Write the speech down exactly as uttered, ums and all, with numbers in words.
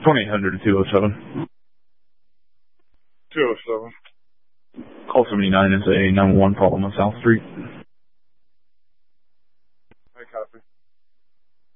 twenty-eight hundred to two oh seven. two oh seven. Call seventy-nine is a nine one one problem on South Street.